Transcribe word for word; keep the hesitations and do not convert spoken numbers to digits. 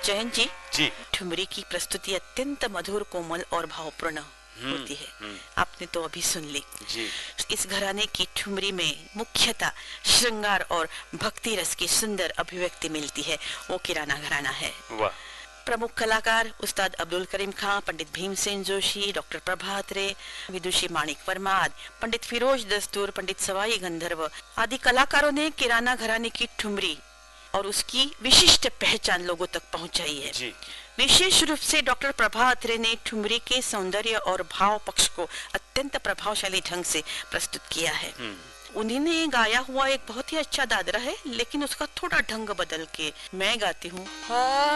जयंत जी जी ठुमरी की प्रस्तुति अत्यंत मधुर, कोमल और भावपूर्ण होती है। आपने तो अभी सुन ली जी। इस घराने की ठुमरी में मुख्यतः श्रृंगार और भक्ति रस की सुंदर अभिव्यक्ति मिलती है। वो किराना घराना है। वाह। प्रमुख कलाकार उस्ताद अब्दुल करीम खां, पंडित भीमसेन जोशी, डॉक्टर प्रभात रे, विदुषी माणिक वर्मा, पंडित फिरोज दस्तूर, पंडित सवाई गंधर्व आदि कलाकारों ने किराना घराने की ठुमरी और उसकी विशिष्ट पहचान लोगों तक पहुंचाई है। जी। विशेष रूप से डॉक्टर प्रभात रे ने ठुमरी के सौंदर्य और भाव पक्ष को अत्यंत प्रभावशाली ढंग से प्रस्तुत किया है। उन्होंने गाया हुआ एक बहुत ही अच्छा दादरा है, लेकिन उसका थोड़ा ढंग बदल के मैं गाती हूँ।